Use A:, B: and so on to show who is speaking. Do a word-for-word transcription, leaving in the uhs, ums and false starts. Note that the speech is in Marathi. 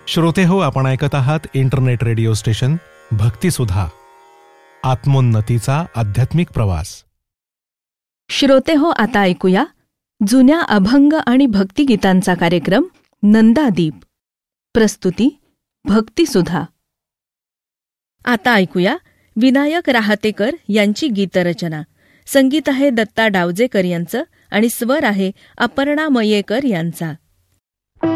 A: श्रोते हो, आपण ऐकत आहात इंटरनेट रेडिओ स्टेशन भक्तिसुधा, आत्मोन्नतीचा आध्यात्मिक प्रवास.
B: श्रोते हो, आता ऐकूया जुन्या अभंग आणि भक्तिगीतांचा कार्यक्रम नंदादीप. प्रस्तुती भक्तिसुधा. आता ऐकूया विनायक राहतेकर यांची गीतरचना. संगीत आहे दत्ता डावजेकर यांचं आणि स्वर आहे अपर्णा मयेकर यांचा.